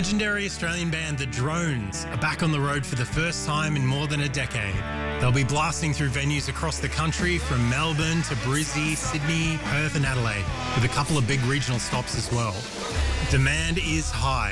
Legendary Australian band The Drones are back on the road for the first time in more than a decade. They'll be blasting through venues across the country from Melbourne to Brisbane, Sydney, Perth and Adelaide, with a couple of big regional stops as well. Demand is high